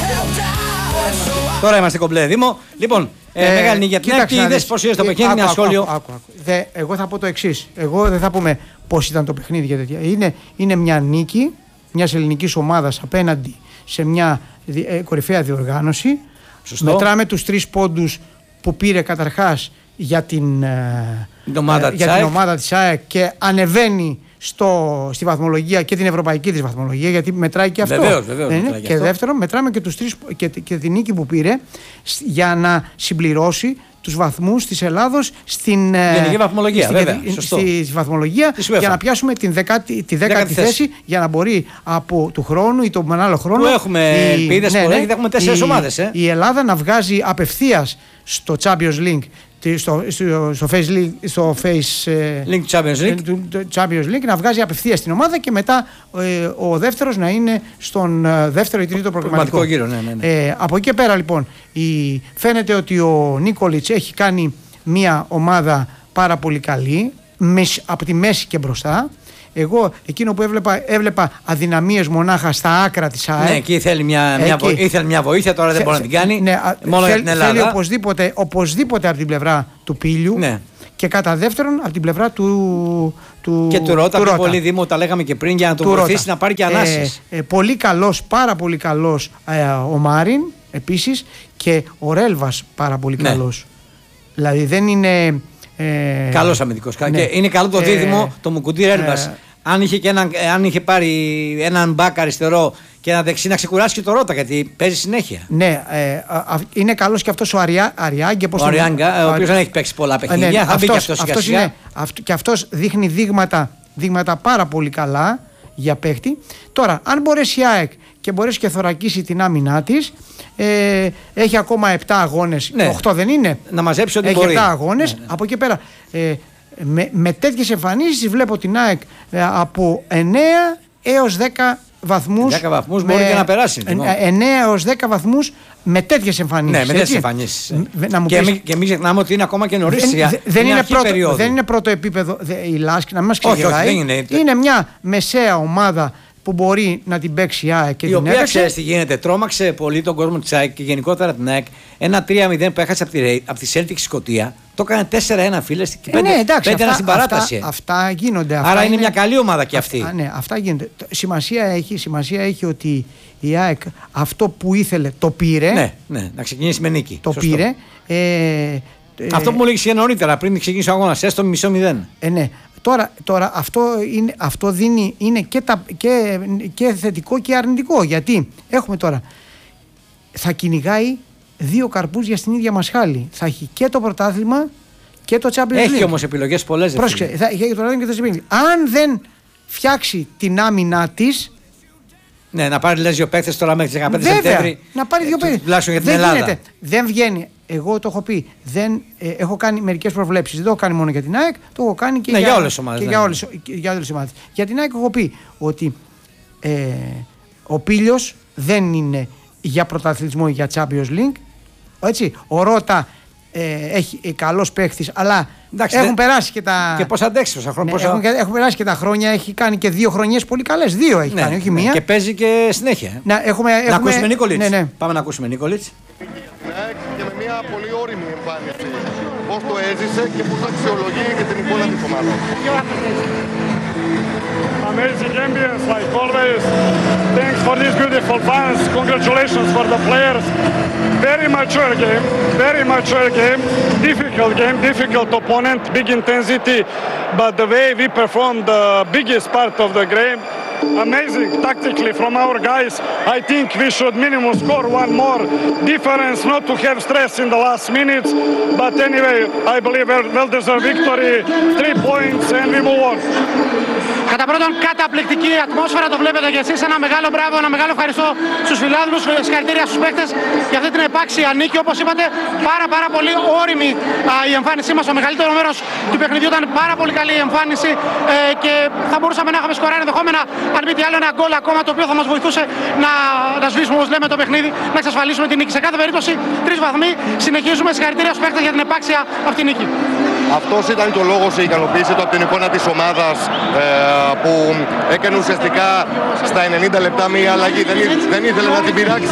Τώρα είμαστε κομπλέ Δήμο. Λοιπόν, Μεγάλη νίκη για την ΑΕΚ. Είδες πώς είδες το παιχνίδι, ένα σχόλιο. Εγώ θα πω το εξής. Εγώ δεν θα πούμε πώς ήταν το παιχνίδι για τέτοια. Είναι μια νίκη μιας ελληνικής ομάδας απέναντι σε μια κορυφαία διοργάνωση. Σωστό. Μετράμε τους 3 πόντους που πήρε καταρχάς για την ομάδα της ΑΕΚ και ανεβαίνει στη βαθμολογία και την ευρωπαϊκή της βαθμολογία, γιατί μετράει και αυτό. Βεβαίως, και δεύτερον, μετράμε και, και την νίκη που πήρε για να συμπληρώσει τους βαθμούς της Ελλάδος στην γενική βαθμολογία, στη βαθμολογία, για να πιάσουμε τη 10η θέση, για να μπορεί από του χρόνου ή τον άλλο χρόνο. Που έχουμε ελπίδες πολλές, γιατί έχουμε 4 ομάδες. Η Ελλάδα να βγάζει απευθείας στο Champions League, στο Champions League, να βγάζει απευθείας την ομάδα και μετά ο δεύτερος να είναι στον δεύτερο ή τρίτο προκριματικό γύρο. Ναι. Από εκεί και πέρα λοιπόν φαίνεται ότι ο Νίκολιτς έχει κάνει μια ομάδα πάρα πολύ καλή από τη μέση και μπροστά. Εγώ εκείνο που έβλεπα αδυναμίες μονάχα στα άκρα της ΑΕΚ. Ναι, εκεί ήθελε μια βοήθεια, τώρα δεν μπορεί να την κάνει. Ναι, μόνο για την Ελλάδα. Θέλει οπωσδήποτε από την πλευρά του Πίλιου. Ναι. Και κατά δεύτερον από την πλευρά του και του Ρώτα. Πιο πολύ Δήμο, τα λέγαμε και πριν, για να τον βοηθήσει να πάρει και ανάσες. Πολύ καλός, πάρα πολύ καλός ο Μάριν επίσης, και ο Ρέλβας πάρα πολύ καλός. Δηλαδή δεν είναι. Καλός αμυντικός. Ναι. Και είναι καλό το δίδυμο το Μουκουντή Ρέλβας. Αν είχε πάρει έναν μπακ αριστερό και ένα δεξί, να ξεκουράσει και το Ρώτα, γιατί παίζει συνέχεια. Ναι, είναι καλός και αυτός ο Αριάγκε. Ο Αριάγκα, ο οποίος δεν έχει παίξει πολλά παιχνίδια. Θα μπει και αυτός σιγά-σιγά. Και αυτός δείχνει δείγματα πάρα πολύ καλά για παίχτη. Τώρα, αν μπορέσει η ΑΕΚ και μπορέσει και θωρακίσει την άμυνά της, έχει ακόμα 7 αγώνες, 8 δεν είναι. Να μαζέψει ό,τι έχει μπορεί. 7 αγώνες, από εκεί πέρα. Με τέτοιες εμφανίσεις βλέπω την ΑΕΚ από 9 έως 10 βαθμούς. 10 βαθμούς μπορεί και να περάσει. 9 έως 10 βαθμούς με τέτοιες εμφανίσεις. Ναι, με τέτοιες εμφανίσεις. Και μην ξεχνάμε ότι είναι ακόμα και νωρίς. Δεν είναι πρώτο επίπεδο η Λάσκη, να μην μας ξεγελάει. Είναι μια μεσαία ομάδα που μπορεί να την παίξει η ΑΕΚ και η οποία ξέρεις τι γίνεται. Τρόμαξε πολύ τον κόσμο της ΑΕΚ και γενικότερα την ΑΕΚ. Ένα 3-0 που έχασε από τη Celtic Σκωτία, το έκανε 4-1 φίλες και 5-1 στην παράταση. Αυτά γίνονται. Άρα είναι μια καλή ομάδα και αυτή. Ναι, αυτά γίνονται. Σημασία έχει ότι η ΑΕΚ αυτό που ήθελε το πήρε. Ναι, να ξεκινήσει με νίκη. Το πήρε. Αυτό που μου λέγεις και νωρίτερα, πριν ξεκινήσει ο αγώνας, έστω μισό 0. Ναι. Τώρα αυτό είναι και θετικό και αρνητικό, γιατί έχουμε τώρα, θα κυνηγάει 2 καρπούς για στην ίδια μασχάλη. Θα έχει και το πρωτάθλημα και το Champions League. Έχει όμως επιλογές πολλές. Πρόσεξε, θα έχει το πρωτάθλημα και το Champions League. Αν δεν φτιάξει την άμυνά της. Ναι, να πάρει 2 παίκτες τώρα μέχρι 15 Σεπτέμβρη. Να πάρει 2 παίκτες. Τουλάχιστον για την Ελλάδα. Γίνεται. Δεν βγαίνει. Εγώ το έχω πει. Έχω κάνει μερικές προβλέψεις. Δεν το έχω κάνει μόνο για την ΑΕΚ, το έχω κάνει και για όλες τις ομάδες. Για όλες τις ομάδες. Για την ΑΕΚ έχω πει ότι ο Πίλιος δεν είναι για πρωταθλητισμό, για Champions League. Έτσι. Ο Ρώτα έχει καλός παίχτης, αλλά έχουν περάσει και τα. Και πώς αντέξει τόσα χρόνια. Έχουν περάσει και τα χρόνια. Έχει κάνει και 2 χρονιές πολύ καλές. 2 έχει κάνει, όχι μία. Και παίζει και συνέχεια. Να ακούσουμε Νίκολιτς. Πάμε να ακούσουμε Νίκολιτς. Και με μια πολύ όριμη εμφάνιση. Πώς το έζησε και πώς αξιολογεί και την εικόνα της ομάδας. Amazing ambience, like always. Thanks for these beautiful fans. Congratulations for the players. Very mature game. Difficult opponent, big intensity. But the way we performed the biggest part of the game, amazing tactically from our guys. I think we should minimum score 1 more difference, not to have stress in the last minutes. But anyway, I believe well-deserved victory, 3 points and we move on. Κατά πρώτον, καταπληκτική ατμόσφαιρα, το βλέπετε και εσείς. Ένα μεγάλο μπράβο, ένα μεγάλο ευχαριστώ στους φιλάδλους, συγχαρητήρια στους παίκτες για αυτή την επάξια νίκη. Όπως είπατε, πάρα πολύ όριμη η εμφάνισή μας. Το μεγαλύτερο μέρος του παιχνιδιού ήταν πάρα πολύ καλή η εμφάνιση και θα μπορούσαμε να έχουμε σκοράρει ενδεχόμενα, αν μη τι άλλο, ένα γκολ ακόμα, το οποίο θα μας βοηθούσε να σβήσουμε, όπως λέμε, το παιχνίδι, να εξασφαλίσουμε την νίκη. Σε κάθε περίπτωση, 3 βαθμοί. Συνεχίζουμε, συγχαρητήρια στους παίκτες για την επάξια αυτή νίκη. Αυτός ήταν και ο λόγος η ικανοποίηση του από την εικόνα της ομάδας που έκανε ουσιαστικά στα 90 λεπτά μία αλλαγή. Δεν ήθελε να την πειράξει.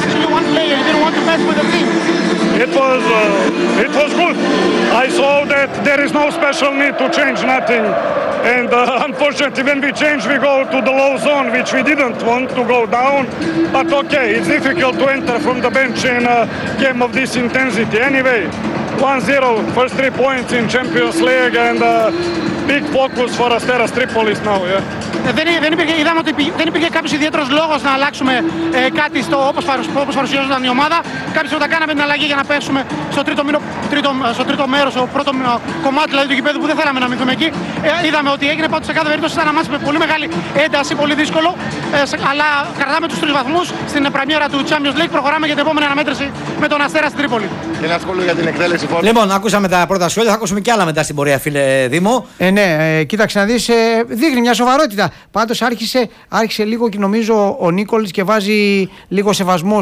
It was good. I saw that there is no special need to change nothing. And unfortunately, when we change, we go to the low zone, which we didn't want to go down. But okay, it's difficult to enter from the bench in a game of this intensity. Anyway, 1-0, first 3 points in Champions League, and big focus for Asteras Tripolis now. Yeah. Είδαμε ότι δεν υπήρχε κάποιος ιδιαίτερος λόγος να αλλάξουμε κάτι όπως παρουσιάζονταν η ομάδα. Κάποιοι όταν κάναμε την αλλαγή για να πέσουμε στο τρίτο μέρος, στο πρώτο κομμάτι δηλαδή, του γηπέδου που δεν θέλαμε να μείνουμε εκεί. Είδαμε ότι έγινε πάντως σε κάθε περίπτωση ήταν ένα μάτς με πολύ μεγάλη ένταση, πολύ δύσκολο. Αλλά κρατάμε τους 3 βαθμούς στην πρεμιέρα του Champions League. Προχωράμε για την επόμενη αναμέτρηση με τον Αστέρα στην Τρίπολη. Και ένα σχόλιο για την εκτέλεση φόρμα. Λοιπόν, ακούσαμε τα πρώτα σχόλια, θα ακούσουμε και άλλα μετά στην πορεία, φίλε Δήμο. Ναι, κοίταξε να δεις, δείχνει μια σοβαρότητα. Πάντως άρχισε λίγο και νομίζω ο Νίκολης και βάζει λίγο σεβασμό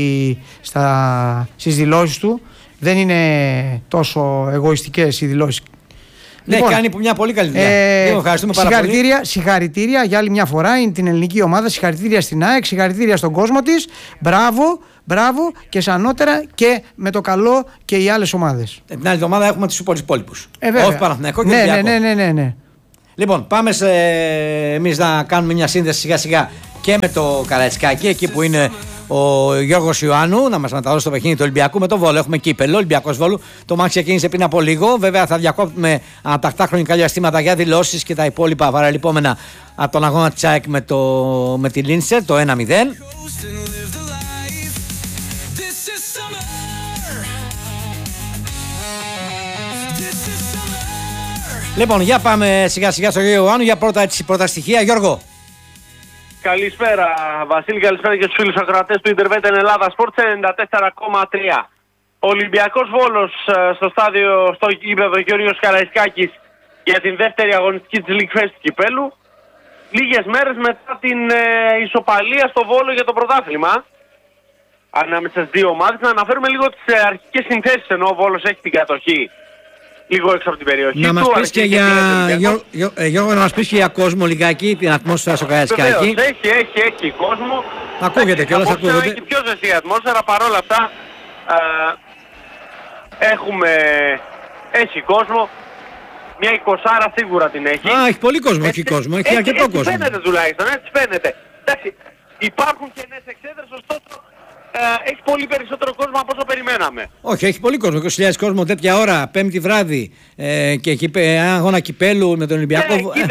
στις δηλώσεις του. Δεν είναι τόσο εγωιστικές οι δηλώσεις. Ναι, Λοιπόν, κάνει μια πολύ καλή δουλειά. Ευχαριστούμε πάρα πολύ. Συγχαρητήρια για άλλη μια φορά είναι την ελληνική ομάδα. Συγχαρητήρια στην ΑΕΚ, συγχαρητήρια στον κόσμο της. Μπράβο και σανότερα και με το καλό και οι άλλες ομάδες. Την άλλη εβδομάδα έχουμε τους υπόλοιπους. Όχι Παναθηναϊκό και Ολυμπιακό. Ναι. Λοιπόν, πάμε εμείς να κάνουμε μια σύνδεση σιγά σιγά και με το Καραϊσκάκι, εκεί που είναι ο Γιώργος Ιωάννου, να μας μεταδώσει το παιχνίδι του Ολυμπιακού με το Βόλο. Έχουμε κύπελο, Ολυμπιακός Βόλου. Το μάτς ξεκίνησε πριν από λίγο. Βέβαια, θα διακόπτουμε ανατακτά χρονικά διαστήματα για δηλώσεις και τα υπόλοιπα παραλυπόμενα από τον αγώνα της ΑΕΚ με τη Λίνσερ, το 1-0. Λοιπόν, για πάμε σιγά σιγά στο Γιώργο Ιωάννου για πρώτα στοιχεία. Γιώργο. Καλησπέρα Βασίλη, καλησπέρα και στους φίλους ακροατές του Ιντερβέτεν Ελλάδα Sports 94,3. Ολυμπιακός Βόλος στο στάδιο, στο γήπεδο Γεώργιος Καραϊσκάκης για την δεύτερη αγωνιστική της League Fest κυπέλου. Λίγες μέρες μετά την ισοπαλία στο Βόλο για το πρωτάθλημα ανάμεσα στις δύο ομάδες. Να αναφέρουμε λίγο τις αρχικές συνθέσεις, ενώ ο Βόλος έχει την κατοχή λίγο έξω από την περιοχή. Να μας πεις και για Γιώργο, να μας πεις και για κόσμο λιγάκι, την ατμόσφαιρα στο Καραϊσκάκι. Έχει κόσμο. Ακούγεται κιόλας, ακούγεται. Έχει πιο ζεστή ατμόσφαιρα, παρόλα αυτά έχει κόσμο. Μια 20 σίγουρα την έχει. Έχει πολύ κόσμο, έχει κόσμο, έχει αρκετό κόσμο. Φαίνεται τουλάχιστον, έτσι φαίνεται. Εντάξει, υπάρχουν κενές εξέδρες, ωστόσο έχει πολύ περισσότερο κόσμο από όσο περιμέναμε. Όχι, έχει πολύ κόσμο. 20.000 κόσμο τέτοια ώρα, Πέμπτη βράδυ και ένα αγώνα κυπέλου με τον Ολυμπιακό. Εκεί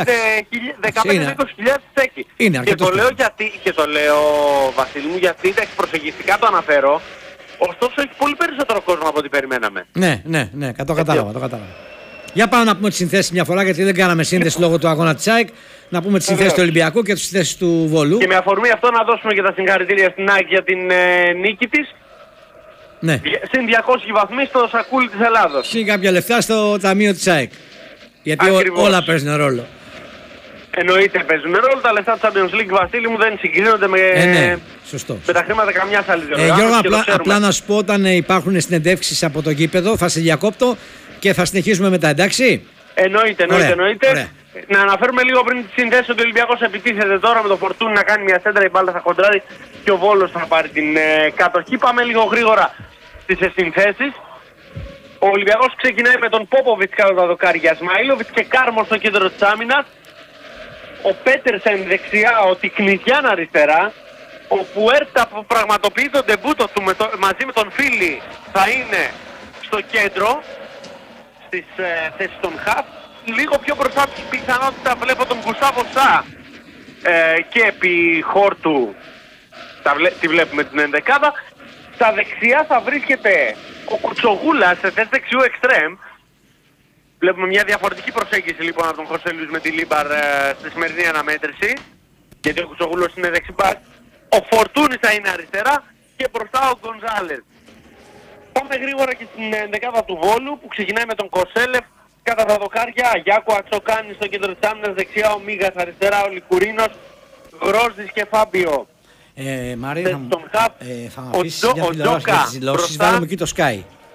15-20.000 έχει. Και το λέω Βασίλη μου, γιατί προσεγγιστικά το αναφέρω. Ωστόσο έχει πολύ περισσότερο κόσμο από ό,τι περιμέναμε. Ναι, το κατάλαβα. Για πάμε να πούμε τις συνθέσεις μια φορά, γιατί δεν κάναμε σύνδεση λόγω του αγώνα της ΑΕΚ. Να πούμε τις συνθέσεις του Ολυμπιακού και τις συνθέσεις του Βόλου. Και με αφορμή αυτό να δώσουμε και τα συγχαρητήρια στην ΑΕΚ για την νίκη της. Ναι. Συν 200 βαθμοί στο σακούλι της Ελλάδος. Συν κάποια λεφτά στο ταμείο της ΑΕΚ. Γιατί όλα παίζουν ρόλο. Εννοείται παίζουν ρόλο. Τα λεφτά του Champions League, Βασίλη μου, δεν συγκρίνονται με τα χρήματα καμιάς άλλης διοργάνωσης. Γιώργο, απλά να σου πω, όταν υπάρχουν συνεντεύξεις από το γήπεδο, θα σε διακόπτω και θα συνεχίσουμε μετά, εντάξει. Εννοείται. Ωραία. Να αναφέρουμε λίγο πριν τη συνθέση ότι ο Ολυμπιακός επιτίθεται τώρα με το Φορτούνι να κάνει μια σέντρα, η μπάλα θα κοντράρει και ο Βόλος θα πάρει την κατοχή. Πάμε λίγο γρήγορα στις συνθέσεις. Ο Ολυμπιακός ξεκινάει με τον Πόποβιτς κάτω τα δοκάρια, Σμαήλοβιτς και Κάρμος στο κέντρο της άμυνας. Ο Πέτερσεν δεξιά, ο Τικνιδιάν αριστερά. Ο Πουέρτα που πραγματοποιεί τον ντεμπούτο του μαζί με τον Φίλι θα είναι στο κέντρο στις θέσεις των χαφ. Λίγο πιο μπροστά από την πιθανότητα βλέπω τον Γκουστάβο Σα και επί Χόρτου τη βλέπουμε την ενδεκάδα. Στα δεξιά θα βρίσκεται ο Κουτσογούλας σε θέση δεξιού εξτρέμ. Βλέπουμε μια διαφορετική προσέγγιση λοιπόν από τον Χωσέ Λουίς με τη Λίμπαρ στη σημερινή αναμέτρηση. Γιατί ο Κουτσογούλος είναι δεξιμπάκ. Ο Φορτούνης θα είναι αριστερά και μπροστά ο Γκονζάλες. Πάμε γρήγορα και στην ενδεκάδα του Βόλου που ξεκινάει με τον Κοσέλεφ κατά τα δοκάρια. Γιάκο Ατσοκάνη στο κέντρο της άμυνας, δεξιά ο Μίγας, αριστερά ο Λικουρίνος, Γρόζης και Φάμπιο. Μαρία, θα μου αφήσεις μια τηλεόραση με τις δηλώσεις, βάλαμε εκεί το Sky.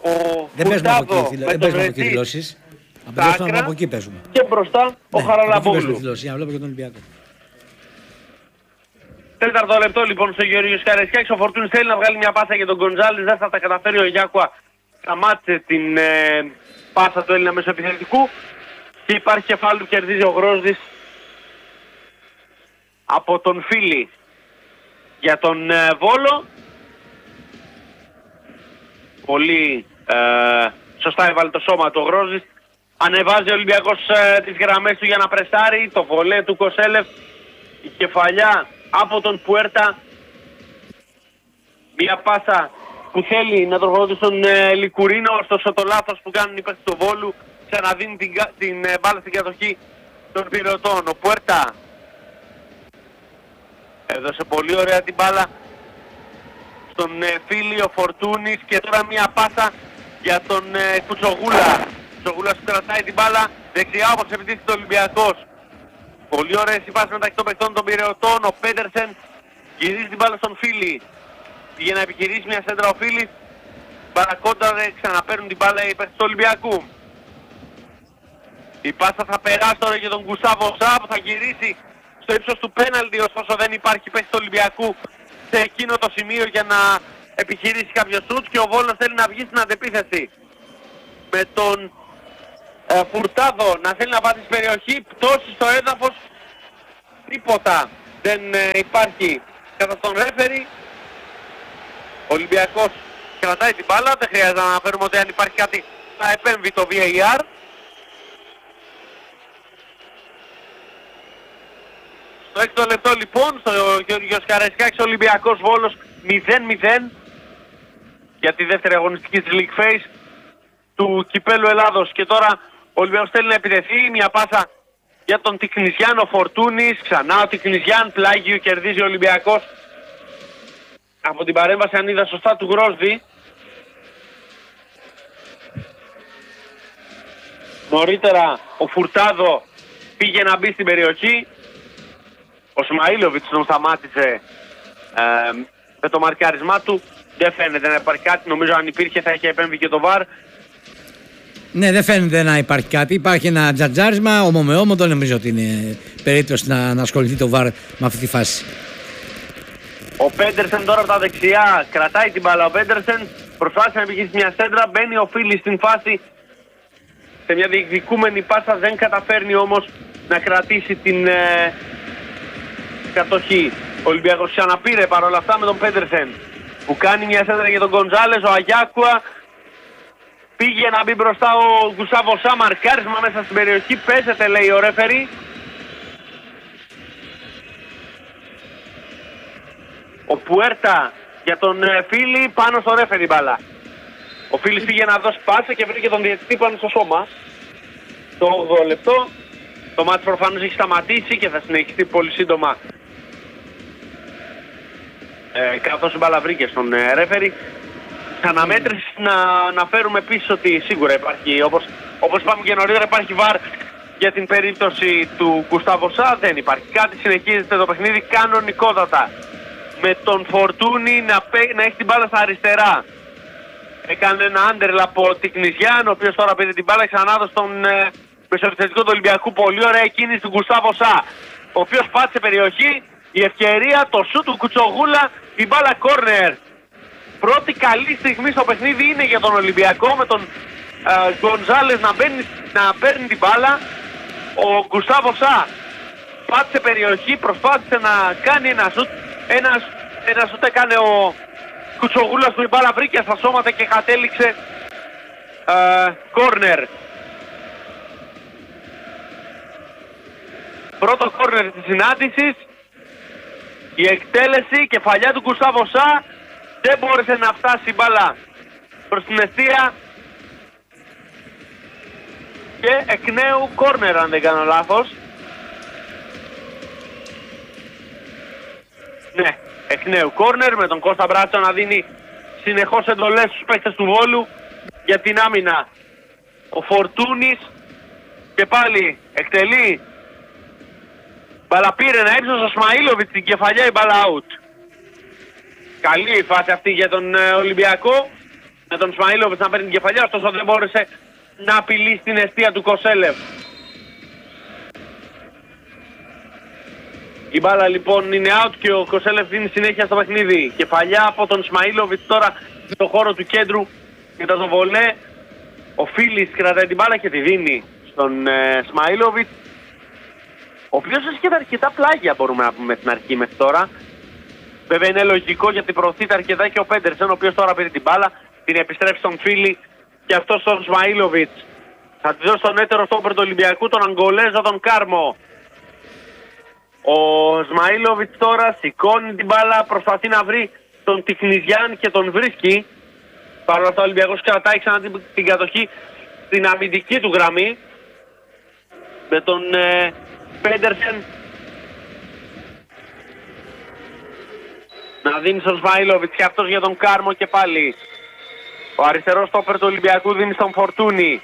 Δεν παίζουμε από Φουρτάδο εκεί, με δεν τον παίζουμε από εκεί Ρετζή δηλώσεις. στα άκρα Από εκεί παίζουμε. και μπροστά ο Ναι, Χαραλαμπόγλου. για να βλέπω και τον Ολυμπιακό. Τέταρτο λεπτό λοιπόν στο Γεωργίου Καραϊσκάκης. Ο Φορτούνης θέλει να βγάλει μια πάσα για τον Γκοντζάλης. Δεν θα τα καταφέρει ο Γιάκουα. Σταμάτησε την πάσα του Έλληνα μεσοεπιθετικού. Και υπάρχει κεφάλι που κερδίζει ο Γρόσδης από τον Φίλη για τον Βόλο. Πολύ σωστά έβαλε το σώμα του ο Γρόσδης. Ανεβάζει ο Ολυμπιακός τις γραμμές του για να πρεσάρει. Το βολέ του Κοσέλεφ. Η κεφαλιά από τον Πουέρτα. Μια πάσα που θέλει να τροφοδοτήσει τον Λικουρίνο. Ωστόσο το λάθος που κάνουν οι παίκτες του Βόλου ξαναδίνει την μπάλα στην κατοχή των πυρωτών. Ο Πουέρτα έδωσε πολύ ωραία την μπάλα στον Φίλη, ο Φορτούνης, και τώρα μια πάσα για τον Κουτσογούλα. Κουτσογούλας που κρατάει την μπάλα δεξιά όπως επιτίθεται ο Ολυμπιακός. Πολύ ωραίες οι πάσεις μεταξύ των παιχτών των πυρεωτών. Ο Πέντερσεν γυρίζει την μπάλα στον Φίλη. Πήγε να επιχειρήσει μια σέντρα ο Φίλης. Παρακόνταρε, ξαναπαίρνουν την μπάλα οι παίκτες του Ολυμπιακού. Η πάσα θα περάσει τώρα για τον Γκουστάβο Σά που θα γυρίσει στο ύψος του πέναλτι, ωστόσο δεν υπάρχει παίκτης του Ολυμπιακού σε εκείνο το σημείο για να επιχειρήσει κάποιο σουτ, και ο Βόλος θέλει να βγει στην αντεπίθεση με τον Φουρτάδο να θέλει να πάρει στην περιοχή, πτώση στο έδαφος, τίποτα δεν υπάρχει κατά τον ρέφερι. Ο Ολυμπιακός κρατάει την μπάλα, δεν χρειάζεται να αναφέρουμε ότι αν υπάρχει κάτι θα επέμβει το VAR. Στο έκτο λεπτό λοιπόν στο Γεωργιος Καραϊσκάκης, Ολυμπιακός Βόλος 0-0 για τη δεύτερη αγωνιστική της League Phase του Κυπέλλου Ελλάδος. Και τώρα ο Ολυμπιακός θέλει να επιτεθεί, μια πάσα για τον Τικνιζιάν, ο Φορτούνης, ξανά ο Τικνιζιάν, πλάγιο, κερδίζει ο Ολυμπιακός από την παρέμβαση, αν είδα σωστά, του Γρόσδη. Νωρίτερα ο Φουρτάδο πήγε να μπει στην περιοχή. Ο Σμαΐλοβιτς τον σταμάτησε με το μαρκάρισμά του. Δεν φαίνεται να υπάρχει κάτι. Νομίζω αν υπήρχε θα είχε επέμβει και το VAR. Ναι, δεν φαίνεται να υπάρχει κάτι. Υπάρχει ένα τζατζάρισμα όμο με όμο. Δεν νομίζω ότι είναι περίπτωση να ασχοληθεί το VAR με αυτή τη φάση. Ο Πέντερσεν τώρα από τα δεξιά κρατάει την μπάλα. Ο Πέντερσεν προσπάθησε να επιχειρήσει μια σέντρα. Μπαίνει ο Φίλης στην φάση. Σε μια διεκδικούμενη πάσα δεν καταφέρνει όμως να κρατήσει την κατοχή. Ο Ολυμπιακός ξαναπήρε παρόλα αυτά με τον Πέντερσεν που κάνει μια σέντρα για τον Γκοντζάλες. Ο Αγιάκουα πήγε να μπει μπροστά ο Γκουστάβο Σά, μαρκάρισμα μέσα στην περιοχή. Παίζεται, λέει ο ρέφερι. Ο Πουέρτα για τον Φίλη, πάνω στο ρέφερι μπάλα. Ο Φίλης πήγε να δώσει πάσα και βρήκε τον διαιτητή πάνω στο σώμα. Το 8ο λεπτό. Το μάτι προφανώς έχει σταματήσει και θα συνεχιστεί πολύ σύντομα, καθώς η μπάλα βρήκε στον ρέφερι. Αναμέτρηση να αναφέρουμε επίσης ότι σίγουρα υπάρχει, όπως είπαμε και νωρίτερα, υπάρχει VAR για την περίπτωση του Γκουστάβο Σά. Δεν υπάρχει κάτι, συνεχίζεται το παιχνίδι κανονικότατα με τον Φορτούνη να έχει την μπάλα στα αριστερά. Έκανε ένα άντερλ από την Τικνιζιάν, ο οποίος τώρα πήρε την μπάλα ξανά στον μεσοεπιθετικό του Ολυμπιακού. Πολύ ωραία κίνηση του Γκουστάβο Σά, ο οποίος πάτησε περιοχή. Η ευκαιρία, το σούτ του Κουτσογούλα, η μπάλα κόρνερ. Πρώτη καλή στιγμή στο παιχνίδι είναι για τον Ολυμπιακό, με τον Γκοντζάλες να παίρνει την μπάλα. Ο Γκουστάβο Σά πάτησε περιοχή, προσπάθησε να κάνει ένα σούτ. Ένα σούτ έκανε ο Κουτσογούλας που η μπάλα βρήκε στα σώματα και κατέληξε κόρνερ. Πρώτο κόρνερ της συνάντησης. Η εκτέλεση, κεφαλιά του Γκουστάβο Σά, δεν μπόρεσε να φτάσει η μπάλα προς την εστία και εκ νέου κόρνερ, αν δεν κάνω λάθος. Ναι, εκ νέου κόρνερ, με τον Κώστα Μπράτσο να δίνει συνεχώς εντολές στους παίκτες του Βόλου για την άμυνα. Ο Φορτούνης και πάλι εκτελεί. Μπάλα πήρε ένα ύψος ο Σμαΐλοβιτς, την κεφαλιά, η μπάλα out. Καλή η φάση αυτή για τον Ολυμπιακό. με τον Σμαήλοβιτς να παίρνει την κεφαλιά, ωστόσο δεν μπόρεσε να απειλεί στην αιστεία του Κοσέλεφ. Η μπάλα λοιπόν είναι out και ο Κοσέλεφ δίνει συνέχεια στο παιχνίδι. Κεφαλιά από τον Σμαήλοβιτς τώρα στο χώρο του κέντρου μετά το βολέ. Ο Φίλης κρατάει την μπάλα και τη δίνει στον Σμαήλοβιτς, ο οποίος έχει αρκετά πλάγια, μπορούμε να πούμε στην αρχή μέχρι τώρα. Βέβαια είναι λογικό γιατί προωθείται αρκετά και ο Πέντερσεν, ο οποίος τώρα πήρε την μπάλα, την επιστρέφει στον Φίλη και αυτό στον Σμαήλοβιτς. Θα τη δώσει τον έτερο στόπερ του Ολυμπιακού, τον Αγκολέζο, τον Κάρμο. Ο Σμαήλοβιτς τώρα σηκώνει την μπάλα, προσπαθεί να βρει τον Τιχνιζιάν και τον βρίσκει. Παρ' όλα αυτά ο Ολυμπιακός κρατάει ξανά την κατοχή στην αμυντική του γραμμή με τον Πέντερσεν να δίνει στον Σμαήλοβιτς και αυτός για τον Κάρμο και πάλι. Ο αριστερός στόπερ του Ολυμπιακού δίνει στον Φορτούνι.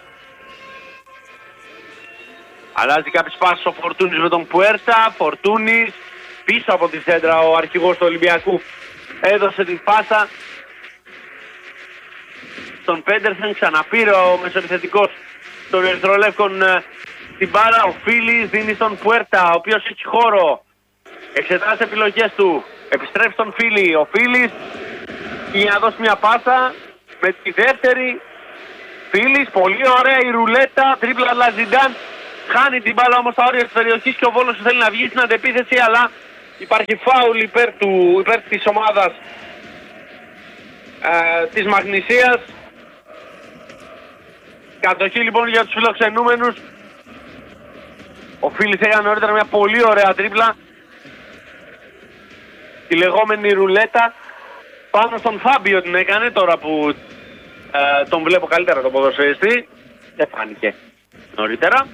Αλλάζει κάποιες πάσεις ο Φορτούνης με τον Πουέρτα. Φορτούνης πίσω από τη σέντρα, ο αρχηγός του Ολυμπιακού έδωσε την πάσα στον Πέντερσεν, ξαναπήρε ο μεσοεπιθετικός των Ερυθρολεύκων την μπάλα. Ο Φίλης δίνει στον Πουέρτα, ο οποίος έχει χώρο, εξετάζει επιλογές του, επιστρέφει στον Φίλη. Ο Φίλης για να δώσει μια πάσα με τη δεύτερη. Φίλης, πολύ ωραία η ρουλέτα, τρίπλα Λαζιντάν. Χάνει την μπάλα όμως στα όρια της περιοχής και ο Βόλος θέλει να βγει στην αντεπίθεση, αλλά υπάρχει φάουλ υπέρ της ομάδας της Μαγνησίας. Κατοχή λοιπόν για τους φιλοξενούμενους. Ο Φίλης έκανε νωρίτερα μια πολύ ωραία τρίπλα, τη λεγόμενη ρουλέτα, πάνω στον Φάμπιο την έκανε, τώρα που τον βλέπω καλύτερα τον ποδοσφαιριστή. Δεν φάνηκε νωρίτερα.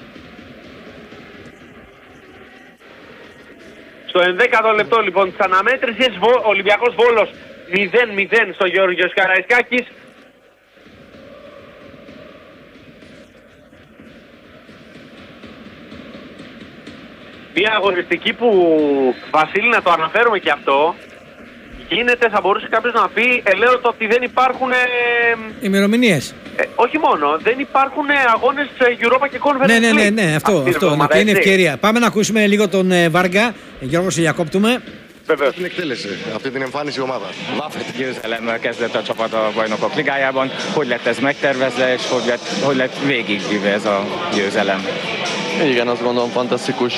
Στο 11ο λεπτό λοιπόν της αναμέτρησης, Ολυμπιακός Βόλος 0-0 στο Γεώργιος Καραϊσκάκης. Μια αγωνιστική που, Βασίλη, να το αναφέρουμε και αυτό, γίνεται, θα μπορούσε κάποιος να πει, λέω το ότι δεν υπάρχουν ημερομηνίες. Όχι μόνο, δεν υπάρχουν αγώνες Europa και Conference League. Ναι, αυτό και είναι ευκαιρία. Πάμε να ακούσουμε λίγο τον Βάργα. Γιώργο, σε διακόπτουμε. Βεβαίως. Την εκτέλεσε αυτή την εμφάνιση ομάδα. Vafet győzelemmel kezdett a csapat a Bajnokok Ligájában. Hogy lett ez megtervezve, és hogy lett végigvive ez a győzelem? Igen, azt gondolom fantasztikus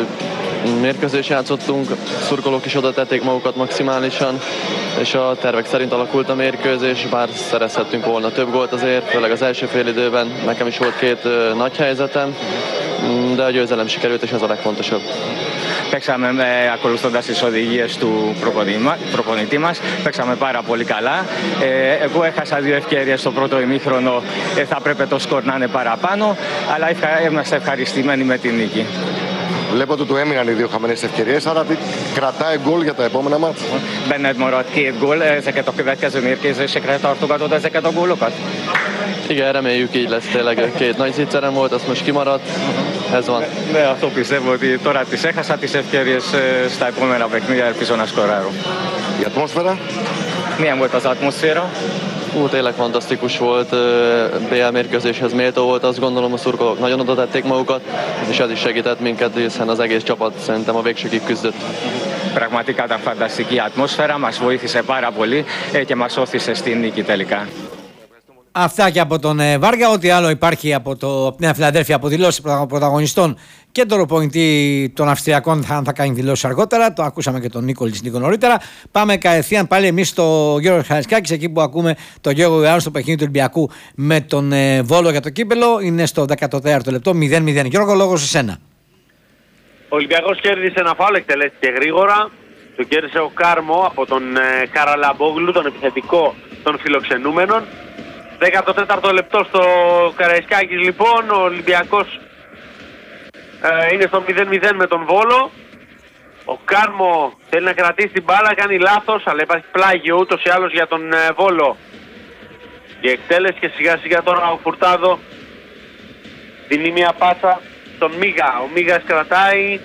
mérkőzést játszottunk, szurkolók is oda tették magukat maximálisan, és a tervek szerint alakult a mérkőzés, bár szerezhettünk volna több gólt azért, főleg az első fél időben nekem is volt két nagy helyzetem, de a győzelem sikerült, és ez a legfontosabb. Παίξαμε ακολουθώντας τις οδηγίες του προπονητή μας, παίξαμε πάρα πολύ καλά. Εγώ έχασα 2 ευκαιρίες στο πρώτο ημίχρονο, θα έπρεπε το σκορ να είναι παραπάνω, αλλά είμαστε ευχαριστημένοι με την νίκη. Βλέπω ότι του έμειναν οι 2 χαμένες ευκαιρίες, άρα kratάει γκολ για τα επόμενα μάτς. Benned maradt 2 gól, ezeket a következő mérkőzésekre tartogatod ezeket a gólokat? Igen, reméljük így lesz, tényleg 2 nagy zicserem volt, azt most kimaradt, ez van. Ναι, αυτό πιστεύω ότι τώρα τις έχασα τις ευκαιρίες, στα επόμενα παιχνίδια ελπίζω να σκοράρω. Η ατμόσφαιρα. Milyen volt az atmoszféra? Tényleg fantasztikus volt, BL mérkőzéshez méltó volt, azt gondolom a szurkolók nagyon oda tették magukat, és ez is segített minket, hiszen az egész csapat szerintem a végsőkig küzdött. Πραγματικά ήταν φανταστική ατμόσφαιρα, μας βοήθησε πάρα πολύ και μας όθησε στην νίκη τελικά. Αυτά και από τον Βάργα. Ό,τι άλλο υπάρχει από τη Νέα Φιλαδέλφια, από δηλώσεις πρωταγωνιστών και τον προπονητή των Αυστριακών θα κάνει δηλώσεις αργότερα. Το ακούσαμε και τον Νίκολης λίγο νωρίτερα. Πάμε κατευθείαν πάλι εμείς στο Γιώργο Χαρισκάκης, εκεί που ακούμε τον Γιώργο Ιωάννου στο παιχνίδι του Ολυμπιακού με τον Βόλο για το κύπελο. Είναι στο 14ο λεπτό, 0-0. Γιώργο, λόγος σε σένα. Ο Ολυμπιακός κέρδισε ένα φάουλ, εκτελέστηκε γρήγορα. Το κέρδισε ο Κάρμο από τον Καραλαμπόγλου, τον επιθετικό των φιλοξενούμενων. 14ο λεπτό στο Καραϊσκάκης λοιπόν, ο Ολυμπιακός είναι στο 0-0 με τον Βόλο. Ο Κάρμο θέλει να κρατήσει την μπάλα, κάνει λάθος, αλλά υπάρχει πλάγιο ούτως ή άλλως για τον Βόλο. Η εκτέλεση και σιγά σιγά τώρα ο Φουρτάδο δίνει μια πάσα στον Μίγα. Ο Μίγας κρατάει,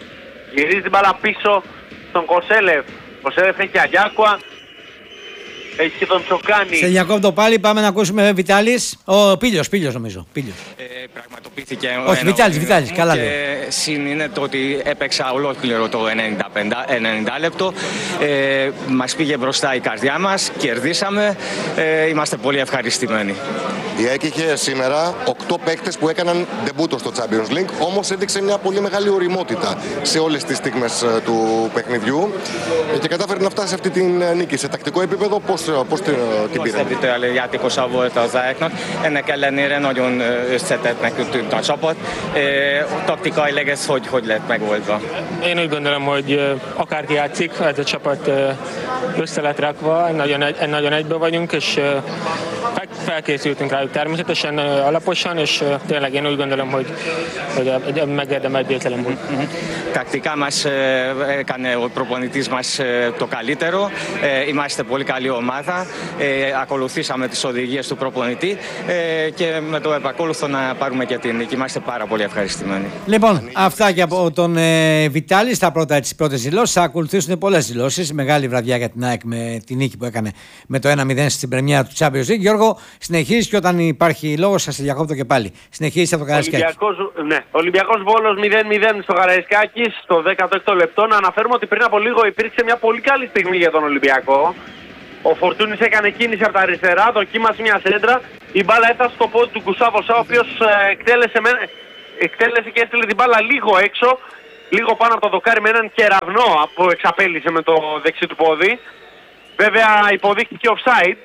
γυρίζει την μπάλα πίσω στον Κοσέλεφ. Ο Κοσέλεφ έχει Αγιάκουα. έχει και τον Τσοκάνη. Σε διακόπτω πάλι, πάμε να ακούσουμε Βιτάλης. Ο Πίλιος νομίζω. Πραγματοποιήθηκε όχι, Βιτάλης, καλά λέει. Και συν είναι το ότι έπαιξα ολόκληρο το 90 λεπτό. Μας πήγε μπροστά η καρδιά μας, κερδίσαμε, είμαστε πολύ ευχαριστημένοι. Η ΑΕΚ είχε σήμερα 8 παίκτες που έκαναν ντεμπούτο στο Champions League, όμως έδειξε μια πολύ μεγάλη ωριμότητα σε όλες τις στιγμές του παιχνιδιού και κατάφερε να φτάσει σε αυτή την νίκη. Σε τακτικό επίπεδο πώς την πήρε? Szerintől játékosa volt az ΑΕΚ-nak. Ennek ellenére nagyon összetettnek tűnt a csapat. Taktikailag ez hogy lett megoldva? Én úgy gondolom, hogy akárki játszik, ez a csapat össze lett rakva, nagyon egybe vagyunk, és felkészültünk rájuk természetesen alaposan, és tényleg én úgy gondolom, hogy megérdemelt győzelem volt. Τακτικά μας έκανε ο προπονητής μας το καλύτερο. Είμαστε πολύ καλή ομάδα. Ακολουθήσαμε τις οδηγίες του προπονητή και με το επακόλουθο να πάρουμε και την νίκη. Είμαστε πάρα πολύ ευχαριστημένοι. Λοιπόν, αυτά και από τον Βιτάλη στα πρώτες δηλώσεις. Θα ακολουθήσουν πολλές δηλώσεις. Μεγάλη βραδιά για την ΑΕΚ με τη νίκη που έκανε με το 1-0 στην πρεμιέρα του Champions League. Γιώργο, συνεχίζει και όταν υπάρχει λόγος θα σε διακόπτω και πάλι. Συνεχίζει από το Καραϊσκάκη. Ολυμπιακός Βόλος 0-0 στο Καραϊσκάκη στο 16ο λεπτό. Να αναφέρουμε ότι πριν από λίγο υπήρξε μια πολύ καλή στιγμή για τον Ολυμπιακό. Ο Φορτούνης έκανε κίνηση από τα αριστερά, δοκίμασε μια σέντρα. Η μπάλα έφτασε στο πόδι του Γκουσάβο Σά, ο οποίος εκτέλεσε και έστειλε την μπάλα λίγο έξω, λίγο πάνω από το δοκάρι με έναν κεραυνό που εξαπέλυσε με το δεξί του πόδι. Βέβαια υποδείχθηκε offside.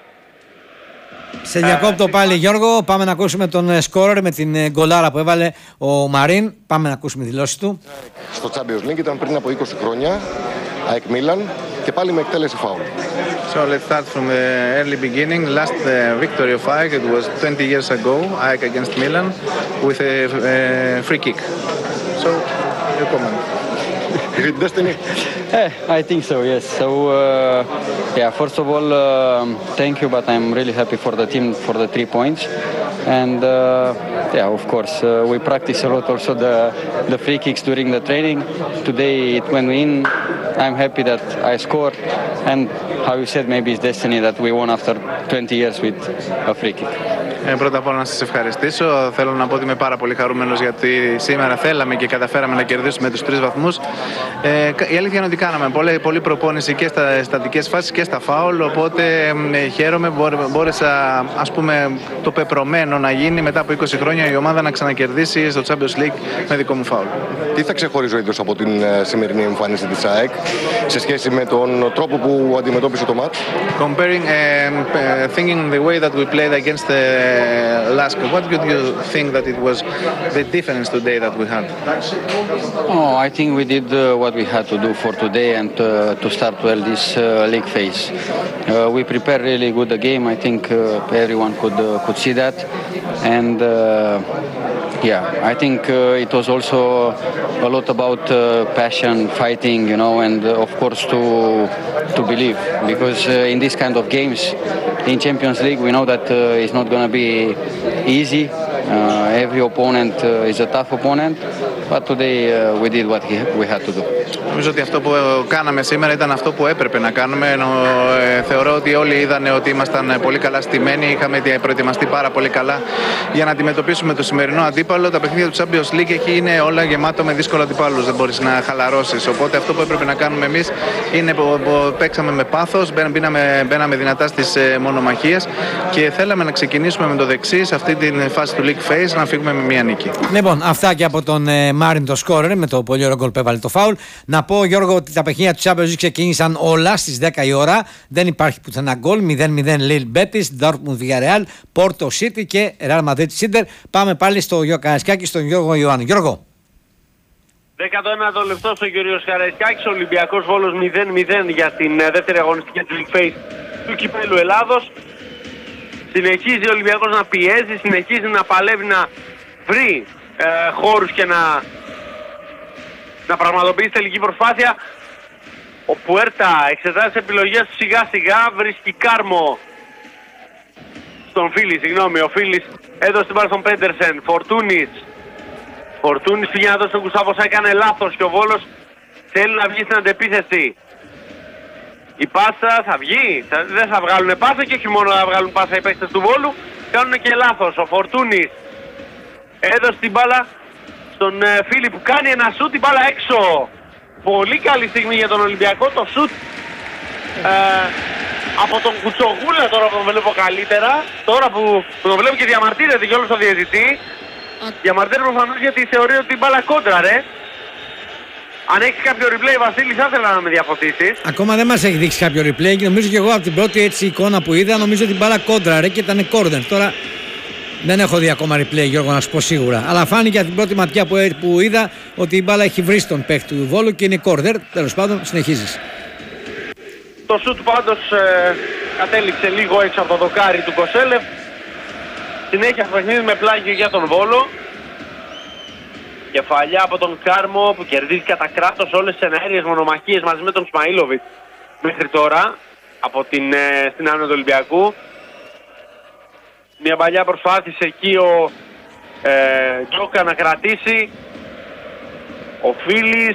Σε διακόπτω πάλι Γιώργο, πάμε να ακούσουμε τον σκόρερ με την γκολάρα που έβαλε ο Μαρίν. Πάμε να ακούσουμε δηλώσεις του. Στο Champions League ήταν πριν από 20 χρόνια, ΑΕΚ Μίλαν και πάλι με εκτέλεση φάουλ. So let's start from the early beginning. Last victory of ΑΕΚ, it was 20 years ago, ΑΕΚ against Milan, with a free kick. So, your comment. Is it destiny? I think so, yes. So, yeah, first of all, thank you, but I'm really happy for the team for the 3 points. And, yeah, of course, we practice a lot also the free kicks during the training. Today it went in. I'm happy that I scored. And how you said, maybe it's destiny that we won after 20 years with a free kick. Πρώτα απ' όλα να σας ευχαριστήσω. Θέλω να πω ότι είμαι πάρα πολύ χαρούμενος γιατί σήμερα θέλαμε και καταφέραμε να κερδίσουμε τους 3 βαθμούς. Η αλήθεια είναι ότι κάναμε πολλή προπόνηση και στα στατικές φάσεις και στα φάουλ, οπότε χαίρομαι, μπόρεσα ας πούμε το πεπρωμένο να γίνει μετά από 20 χρόνια η ομάδα να ξανακερδίσει στο Champions League με δικό μου φάουλ. Τι θα ξεχωρίζει ο ίδιος από την σημερινή εμφάνιση της ΑΕΚ σε σχέση με τον τρόπο που αντιμετώπισε το μάτς? Comparing, thinking the way that we played against the Lask, what would you think that it was the difference today that we had? Oh, I think we did what we had to do for today and to start well this league phase. We prepared really good the game. I think everyone could see that, and yeah, I think it was also a lot about passion, fighting, you know, and of course to believe, because in this kind of games, in Champions League, we know that it's not going to be easy. Every opponent is a tough opponent, but today we did what we had to do. Νομίζω ότι αυτό που κάναμε σήμερα ήταν αυτό που έπρεπε να κάνουμε. Θεωρώ ότι όλοι είδαν ότι ήμασταν πολύ καλά στημένοι, είχαμε προετοιμαστεί πάρα πολύ καλά για να αντιμετωπίσουμε το σημερινό αντίπαλο. Τα παιχνίδια του Champions League είναι όλα γεμάτο με δύσκολο αντιπάλους, δεν μπορείς να χαλαρώσεις. Οπότε αυτό που έπρεπε να κάνουμε εμείς είναι που παίξαμε με πάθος, μπαίναμε δυνατά στις μονομαχίες και θέλαμε να ξεκινήσουμε με το δεξί σε αυτή τη φάση του League Phase να φύγουμε με μία νίκη. Λοιπόν, αυτά και από τον Μάριν το σκόρερ με το πολύ ωραίο γκολ που έβαλε το φάουλ. Να πω Γιώργο ότι τα παιχνίδια του Champions League ξεκίνησαν όλα στις 10 η ώρα. Δεν υπάρχει πουθενά γκολ. 0-0 Lille Betis, Dortmund Villarreal, Porto City και Real Madrid Inter. Πάμε πάλι στο Γιώργο Καραϊσκάκη, στον Γιώργο Ιωάννου. Γιώργο. 19ο λεπτό στο Γιώργος Καραϊσκάκης, Ολυμπιακός Βόλος 0-0 για την δεύτερη αγωνιστική του League Phase του Κυπέλλου Ελλάδος. Συνεχίζει ο Ολυμπιακός να πιέζει, συνεχίζει να παλεύει να βρει χώρους και να πραγματοποιήσει τελική προσπάθεια. Ο Πουέρτα εξετάζει τις επιλογές του σιγά σιγά, βρίσκει κάρμο στον Φίλη, ο Φίλης έδωσε την μπάλα στον Πέντερσεν, Φορτούνης πήγε να δώσει τον Γκουσάβο Σά, έκανε λάθος και ο Βόλος θέλει να βγει στην αντεπίθεση. Η πάσα θα βγει, δεν θα βγάλουν πάσα και όχι μόνο θα βγάλουν πάσα οι παίκτες του Βόλου, κάνουν και λάθος. Ο Φορτούνης έδωσε την μπάλα στον Φίλη που κάνει ένα σούτ, την μπάλα έξω. Πολύ καλή στιγμή για τον Ολυμπιακό, το σούτ από τον Κουτσογούλα τώρα που τον βλέπω καλύτερα. Τώρα που τον βλέπω και διαμαρτύρεται και όλος το διαιτητή. Διαμαρτύρεται προφανώς γιατί θεωρεί ότι την μπάλα κόντρα ρε. Αν έχεις κάποιο replay Βασίλη θα ήθελα να με διαφωτίσεις. Ακόμα δεν μας έχει δείξει κάποιο replay και νομίζω και εγώ από την πρώτη έτσι εικόνα που είδα νομίζω ότι την μπάλα κόντρα ρε και ήταν κόρνερ. Τώρα δεν έχω δει ακόμα replay Γιώργο να σου πω σίγουρα. Αλλά φάνηκε από την πρώτη ματιά που είδα ότι η μπάλα έχει βρει στον παίκτη του Βόλου και είναι κόρνερ. Τέλος πάντων συνεχίζεις. Το σούτ πάντως κατέληξε λίγο έξω από το δοκάρι του Κοσέλεφ. Συνέχεια στο παιχνίδι με πλάγιο για τον Βόλο. Κεφαλιά από τον Κάρμο που κερδίζει κατά κράτος όλες τις εναέριες μονομαχίες μαζί με τον Σμαΐλοβιτ μέχρι τώρα από στην άμυνα του Ολυμπιακού. Μια παλιά προσπάθησε εκεί ο Τζόκα να κρατήσει. Ο Φίλης.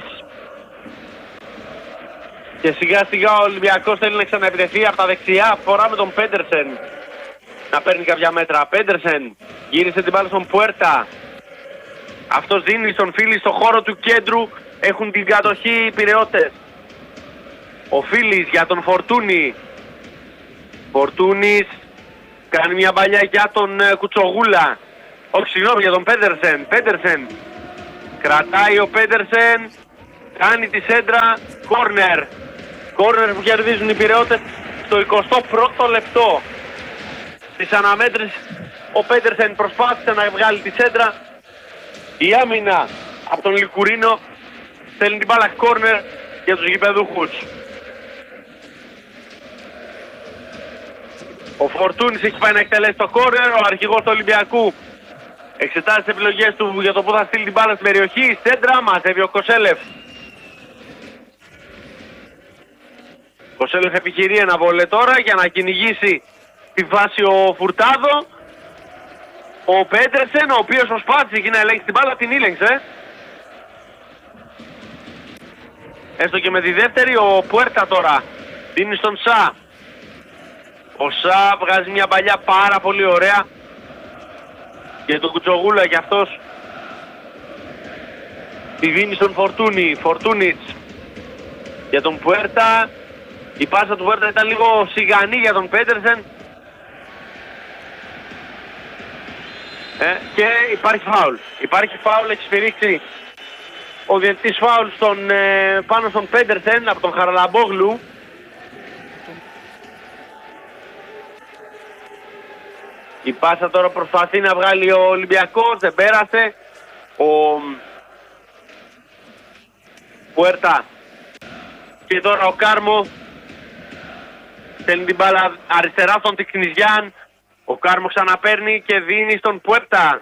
Και σιγά σιγά ο Ολυμπιακός θέλει να ξαναεπιτεθεί από τα δεξιά. Φορά με τον Πέντερσεν να παίρνει κάποια μέτρα. Πέντερσεν γύρισε την μπάλα στον Πουέρτα. Αυτός δίνει στον Φίλη στο χώρο του κέντρου. Έχουν την κατοχή οι Πειραιώτες. Ο Φίλης για τον Φορτούνη. Φορτούνης κάνει μια παλιά για τον Κουτσογούλα. Όχι συγγνώμη, για τον Πέντερσεν. Πέντερσεν κρατάει ο Πέντερσεν. Κάνει τη σέντρα. Κόρνερ. Κόρνερ που κερδίζουν οι Πειραιώτες στο 21ο λεπτό της αναμέτρησης. Ο Πέντερσεν προσπάθησε να βγάλει τη σέντρα. Η άμυνα από τον Λικουρίνο στέλνει την μπάλα κόρνερ για τους γηπεδούχους. Ο Φορτούνης έχει πάει να εκτελέσει το κόρνερ. Ο αρχηγός του Ολυμπιακού εξετάζει τις επιλογές του για το που θα στείλει την μπάλα στην περιοχή. Σέντρα μαζεύει ο Κοσέλεφ. Κοσέλεφ επιχειρεί ένα βολέ τώρα για να κυνηγήσει τη βάση ο Φουρτάδο. Ο Πέντερσεν, ο οποίος προσπάθησε εκεί να ελέγξει την μπάλα, την ήλεγξε. Έστω και με τη δεύτερη, ο Πουέρτα τώρα δίνει στον Σα. Ο Σα βγάζει μια παλιά πάρα πολύ ωραία και τον Κουτσογούλα και αυτός τη δίνει στον Φορτούνη. Φορτούνης για τον Πουέρτα. Η πάσα του Πουέρτα ήταν λίγο σιγανή για τον Πέντερσεν. Και υπάρχει φάουλ. Υπάρχει φάουλ, έχει σφυρίξει ο διαιτητής φάουλ πάνω στον Πέντερσεν από τον Χαραλαμπόγλου. Η πάσα τώρα προσπαθεί να βγάλει ο Ολυμπιακός, δεν πέρασε. Ο Πουέρτα. Και τώρα ο Κάρμο στέλνει την μπάλα αριστερά στον Τικνιζιάν. Ο Κάρμο ξαναπαίρνει και δίνει στον Πουέρτα.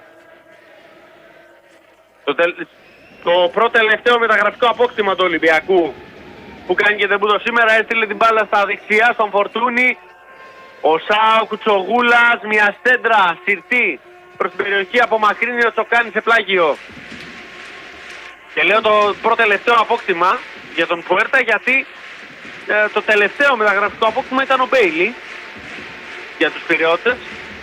Το πρώτο τελευταίο μεταγραφικό απόκτημα του Ολυμπιακού που κάνει και τεμπούτο σήμερα, έστειλε την μπάλα στα δεξιά στον Φορτούνη. Ο Σάου Κουτσογούλας, μια στέντρα συρτή προς την περιοχή, απομακρύνει ο Τσοκάνη σε πλάγιο. Και λέω το πρώτο τελευταίο απόκτημα για τον Πουέρτα γιατί το τελευταίο μεταγραφικό απόκτημα ήταν ο Μπέιλι για τους Πειραιώτες.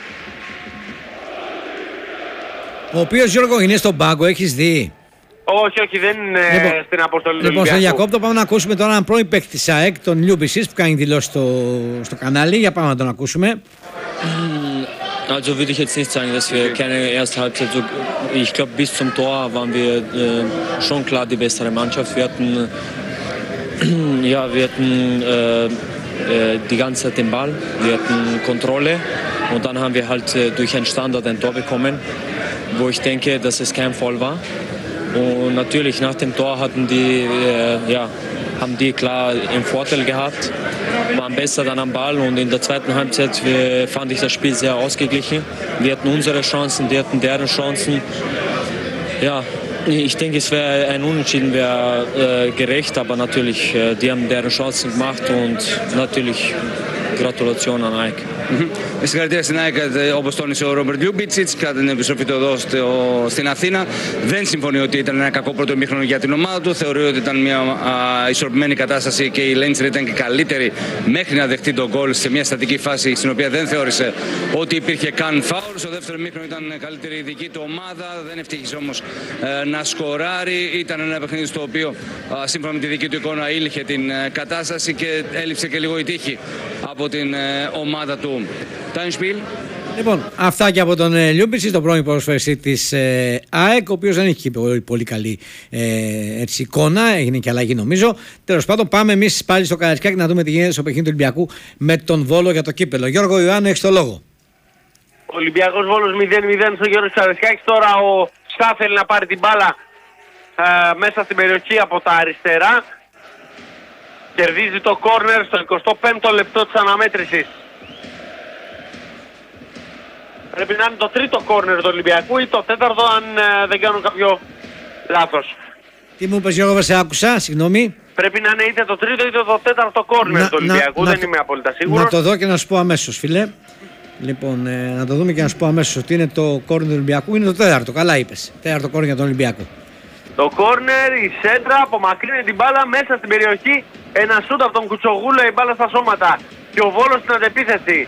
Ο οποίος Γιώργο είναι στον πάγκο, έχεις δει? Όχι, δεν είναι στην αποστολή του Ολυμπιακού. Λοιπόν, στο διακόπτω πάμε να ακούσουμε τώρα έναν πρώην παίκτη της ΑΕΚ, τον Λιούμπισις, που κάνει δηλώσει στο κανάλι. Για πάμε να τον ακούσουμε. Also würde ich jetzt nicht sagen, dass wir keine erste Halbzeit so... Ich glaube, bis zum Tor waren wir schon klar die bessere Mannschaft. Wir hatten die ganze Zeit den Ball, wir hatten Kontrolle und dann haben wir halt durch einen Standard ein Tor bekommen, wo ich denke, dass es kein Foul war. Und natürlich nach dem Tor haben die klar einen Vorteil gehabt, waren besser dann am Ball und in der zweiten Halbzeit fand ich das Spiel sehr ausgeglichen. Wir hatten unsere Chancen, die hatten deren Chancen. Ja, ich denke, es wäre ein Unentschieden, wäre gerecht, aber natürlich, die haben deren Chancen gemacht und natürlich Gratulation an Eik. Συγχαρητήρια στην ΑΕΚ, όπως τόνισε ο Ρόμπερτ Λιούμπιτσιτς, κατά την επιστροφή του εδώ στην Αθήνα. Δεν συμφωνεί ότι ήταν ένα κακό πρώτο ημίχρονο για την ομάδα του. Θεωρεί ότι ήταν μια ισορροπημένη κατάσταση και η Λέντσερ ήταν και καλύτερη μέχρι να δεχτεί τον γκολ σε μια στατική φάση στην οποία δεν θεώρησε ότι υπήρχε καν φάουλ. Στο δεύτερο ημίχρονο ήταν καλύτερη η δική του ομάδα. Δεν ευτύχησε όμως να σκοράρει. Ήταν ένα παιχνίδι στο οποίο σύμφωνα με τη δική του εικόνα ήλχε την κατάσταση και έλειψε και λίγο η τύχη από την ομάδα του Τάινσπιλ. Λοιπόν, αυτά και από τον Λιούμπιτση, τον πρώην ποδοσφαιριστή της ΑΕΚ, ο οποίος δεν έχει πολύ καλή έτσι, εικόνα, έγινε και αλλαγή νομίζω. Τέλος πάντων, πάμε εμείς πάλι στο Καραϊσκάκι να δούμε τι γίνεται στο παιχνίδι του Ολυμπιακού με τον Βόλο για το κύπελο. Γιώργο Ιωάννου, έχεις το λόγο. Ολυμπιακός Βόλος 0-0 στο Γιώργο Καραϊσκάκης. Τώρα ο Στά θέλει να πάρει την μπάλα μέσα στην περιοχή από τα αριστερά. Κερδίζει το κόρνερ στο 25ο λεπτό της αναμέτρησης. Πρέπει να είναι το τρίτο κόρνερ του Ολυμπιακού ή το τέταρτο αν δεν κάνω κάποιο λάθος. Τι μου είπες Γιώργο, σε άκουσα, συγγνώμη. Πρέπει να είναι είτε το τρίτο είτε το τέταρτο κόρνερ του Ολυμπιακού, δεν είμαι απόλυτα σίγουρος. Να το δω και να σου πω αμέσως φίλε. Λοιπόν, να το δούμε και να σου πω αμέσως ότι είναι το κόρνερ του Ολυμπιακού, είναι το τέταρτο, καλά είπες. Τέταρτο κόρνερ για τον Ολυμπιακό. Το κόρνερ, η σέντρα απομακρύνει την μπάλα μέσα στην περιοχή. Ένα σούτ από τον Κουτσογούλο, η μπάλα στα σώματα. Και ο Βόλος στην αντεπίθεση.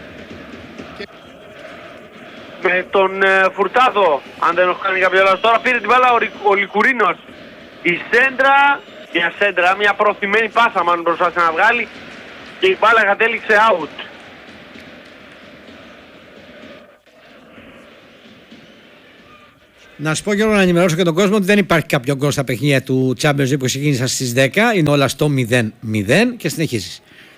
Με τον Φουρτάδο, αν δεν έχω κάνει κάποιο λάθος. Τώρα πήρε την μπάλα ο Λικουρίνος. Η σέντρα, μια προωθημένη πάσα μάλλον προσπάθησε να βγάλει. Και η μπάλα κατέληξε out. Να σου πω Γιώργο, να ενημερώσω και τον κόσμο ότι δεν υπάρχει κάποιο γκολ στα παιχνίδια του Champions League που ξεκίνησαν στις 10, είναι όλα στο 0-0 και συνεχίζεις.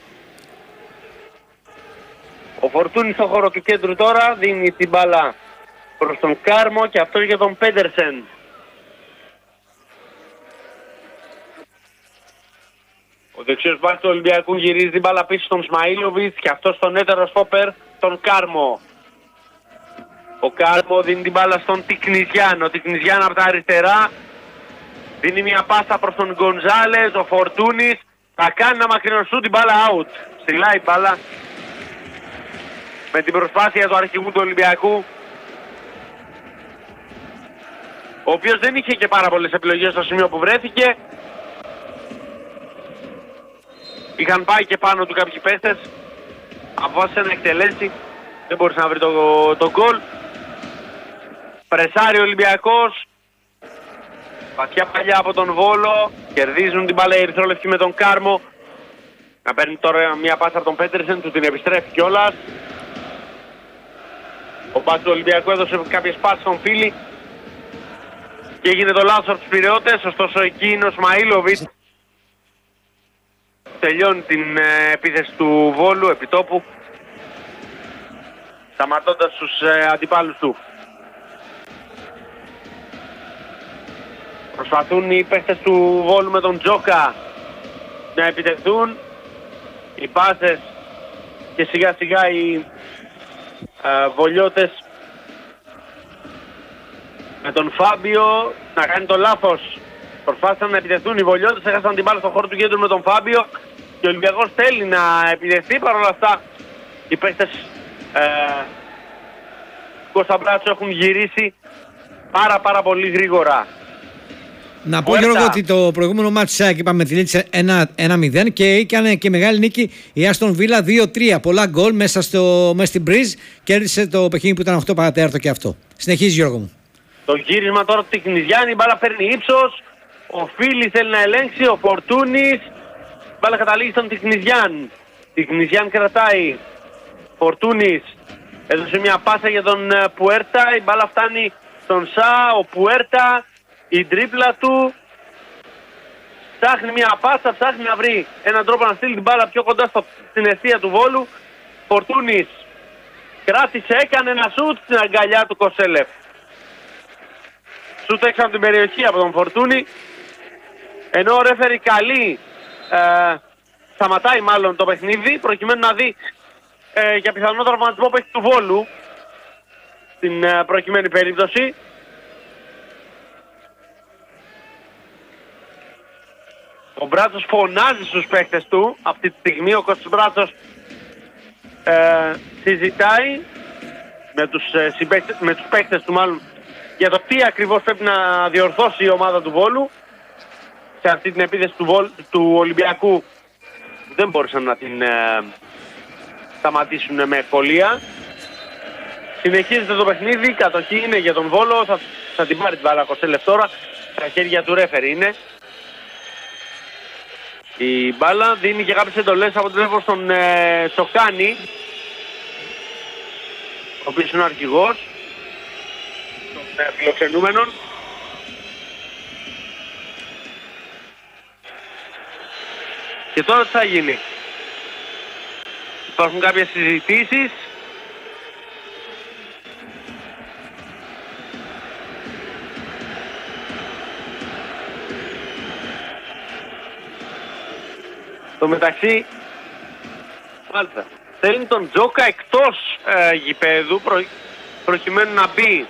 Ο Φορτούνης στο χώρο του κέντρου τώρα δίνει την μπάλα προς τον Κάρμο και αυτό για τον Πέντερσεν. Ο δεξιός μπακ του Ολυμπιακού γυρίζει την μπάλα πίσω στον Σμαΐλοβιτς και αυτό στον έτερο στόπερ τον Κάρμο. Ο Κάρμο δίνει την μπάλα στον Τικνιζιάν. Ο Τικνιζιάν από τα αριστερά δίνει μια πάσα προς τον Γκονζάλες. Ο Φορτούνης θα κάνει να μακρινοσούν την μπάλα out. Στυλάει η μπάλα με την προσπάθεια του αρχηγού του Ολυμπιακού, ο οποίος δεν είχε και πάρα πολλές επιλογές στο σημείο που βρέθηκε. Είχαν πάει και πάνω του κάποιοι παίχτες, αποφάσισε να εκτελέσει, δεν μπορούσε να βρει το γκολ. Πρεσάρει ο Ολυμπιακός, βαθιά παλιά από τον Βόλο, κερδίζουν την μπάλα οι ερυθρόλευκοι με τον Κάρμο. Να παίρνει τώρα μια πάσα από τον Πέντερσεν, του την επιστρέφει κιόλας. Ο μπακ του Ολυμπιακού έδωσε κάποιες πάσες στον Φίλη και έγινε το λάθος από τους Πειραιώτες, ωστόσο εκεί είναι ο Σμαΐλοβιτς. Τελειώνει την επίθεση του Βόλου επιτόπου, σταματώντας τους αντιπάλους του. Προσπαθούν οι παίχτες του Βόλου με τον Τζόκα να επιτεθούν. Οι πάσες και σιγά σιγά οι Βολιώτες με τον Φάμπιο να κάνει το λάθος. Προσπάθησαν να επιτεθούν οι Βολιώτες, έχασαν την μπάλα στον χώρο του κέντρου με τον Φάμπιο και ο Ολυμπιακός θέλει να επιτεθεί. Παρ' όλα αυτά οι παίχτες Κώστα Μπράτσο έχουν γυρίσει πάρα πολύ γρήγορα. Να πω Γιώργο ότι το προηγούμενο μάτι της είπαμε τη λύτησε 1-0 και έκανε και μεγάλη νίκη η Άστον Βίλα 2-3. Πολλά γκολ μέσα στην Μπριζ, κέρδισε το παιχνίδι που ήταν 8 παρατέταρτο και αυτό. Συνεχίζει Γιώργο μου. Το γύρισμα τώρα του Τικνιζιάννη, η μπάλα παίρνει ύψος, ο Φίλης θέλει να ελέγξει, ο Φορτούνης, η μπάλα καταλήγει στον Τικνιζιάν. Τικνιζιάν κρατάει, Φορτούνης έδωσε μια πάσα για τον Πουέρτα, η μπάλα φτάνει στον Σα, ο Πουέρτα, η τρίπλα του, ψάχνει μια πάσα, ψάχνει να βρει έναν τρόπο να στείλει την μπάλα πιο κοντά στην αιστεία του Βόλου. Φορτούνης κράτησε, έκανε ένα σουτ στην αγκαλιά του Κοσέλεφ. Σουτ έξω από την περιοχή από τον Φορτούνη, ενώ ο ρέφερη καλή σταματάει μάλλον το παιχνίδι προκειμένου να δει για πιθανό τραυματισμό που έχει του Βόλου στην προκειμένη περίπτωση. Ο Μπράτσος φωνάζει στους παίκτες του αυτή τη στιγμή. Ο Κώστας Μπράτσος συζητάει με τους παίκτες του μάλλον για το τι ακριβώς πρέπει να διορθώσει η ομάδα του Βόλου σε αυτή την επίθεση του Ολυμπιακού. Δεν μπόρεσαν να την σταματήσουν με ευκολία. Συνεχίζεται το παιχνίδι, κατοχή είναι για τον Βόλο, θα την πάρει την μπάλα Κοστέλεφ τώρα, στα χέρια του ρέφερη είναι. Η μπάλα δίνει και κάποιες εντολές από τον έλεγχο στον Σοκάνη, ο οποίος είναι ο αρχηγός των φιλοξενούμενων. Και τώρα τι θα γίνει? Υπάρχουν κάποιες συζητήσεις. Στο μεταξύ, μάλιστα, θέλει τον Τζόκα εκτός γηπέδου προκειμένου να μπει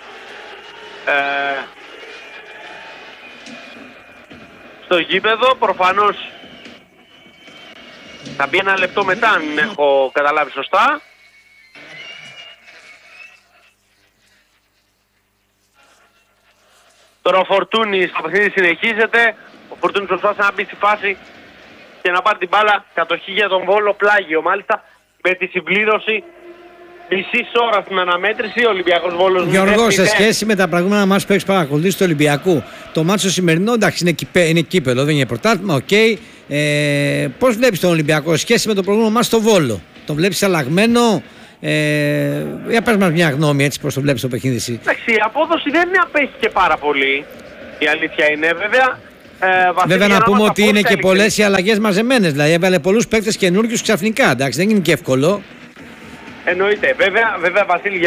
στο γήπεδο. Προφανώς θα μπει ένα λεπτό μετά, αν έχω καταλάβει σωστά. Τώρα ο Φορτούνης, το παιχνίδι συνεχίζεται. Ο Φορτούνης προσπάθησε να μπει στη φάση και να πάρει την μπάλα. Κατοχή για τον Βόλο, πλάγιο μάλιστα, με τη συμπλήρωση μισής ώρας στην αναμέτρηση. Ο Ολυμπιακός Βόλος. Γιώργο, σε σχέση με τα προηγούμενα μάτς που έχεις παρακολουθήσει του Ολυμπιακού, το μάτς το σημερινό, εντάξει, είναι κύπελο, δεν είναι πρωτάθλημα, οκ. Πώς βλέπεις τον Ολυμπιακό σε σχέση με το προηγούμενο μάτς στο Βόλο? Το βλέπεις αλλαγμένο? Για πες μας μια γνώμη, έτσι, πώς το βλέπεις το παιχνίδι εσύ. Εντάξει, η απόδοση δεν απέχει και πάρα πολύ. Η αλήθεια είναι, βέβαια. Βέβαια να πούμε ότι είναι και πολλές οι αλλαγές μαζεμένες. Δηλαδή έβαλε πολλούς παίκτες καινούργιους ξαφνικά. Εντάξει, δεν είναι και εύκολο. Εννοείται. Βέβαια Βασίλη,